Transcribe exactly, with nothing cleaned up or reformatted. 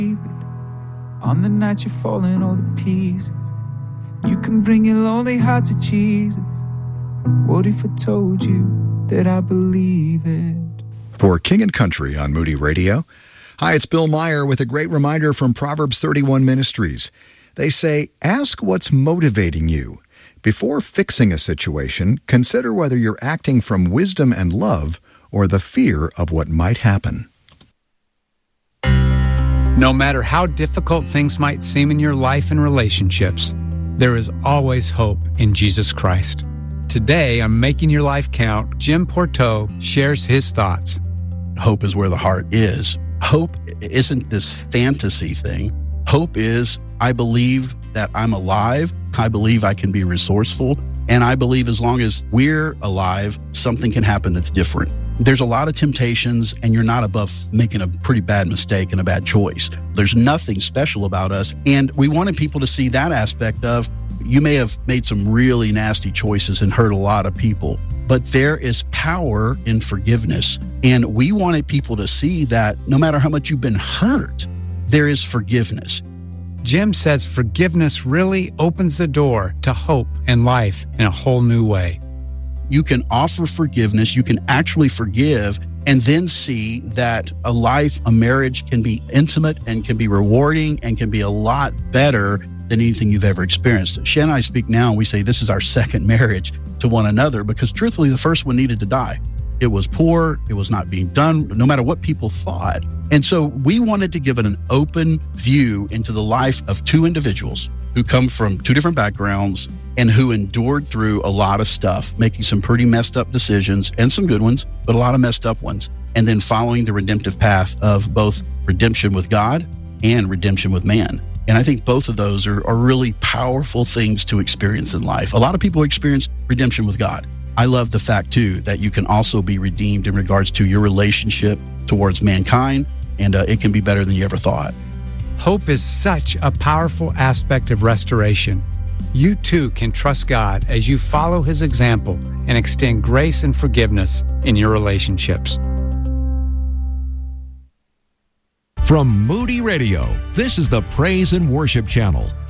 On the night you're falling all to pieces, you can bring your lonely heart to Jesus. What if I told you that I believe it? For King and Country on Moody Radio. Hi, it's Bill Meyer with a great reminder from Proverbs thirty-one Ministries. They say, ask what's motivating you. Before fixing a situation, consider whether you're acting from wisdom and love or the fear of what might happen. No matter how difficult things might seem in your life and relationships, there is always hope in Jesus Christ. Today on Making Your Life Count, Jim Porteau shares his thoughts. Hope is where the heart is. Hope isn't this fantasy thing. Hope is, I believe that I'm alive. I believe I can be resourceful. And I believe as long as we're alive, something can happen that's different. There's a lot of temptations, and you're not above making a pretty bad mistake and a bad choice. There's nothing special about us. And we wanted people to see that aspect of, you may have made some really nasty choices and hurt a lot of people, but there is power in forgiveness. And we wanted people to see that no matter how much you've been hurt, there is forgiveness. Jim says forgiveness really opens the door to hope and life in a whole new way. You can offer forgiveness, you can actually forgive, and then see that a life, a marriage can be intimate and can be rewarding and can be a lot better than anything you've ever experienced. Shan and I speak now and we say this is our second marriage to one another because truthfully, the first one needed to die. It was poor, it was not being done, no matter what people thought. And so we wanted to give it an open view into the life of two individuals who come from two different backgrounds and who endured through a lot of stuff, making some pretty messed up decisions and some good ones, but a lot of messed up ones. And then following the redemptive path of both redemption with God and redemption with man. And I think both of those are, are really powerful things to experience in life. A lot of people experience redemption with God. I love the fact, too, that you can also be redeemed in regards to your relationship towards mankind, and uh, it can be better than you ever thought. Hope is such a powerful aspect of restoration. You, too, can trust God as you follow His example and extend grace and forgiveness in your relationships. From Moody Radio, this is the Praise and Worship Channel.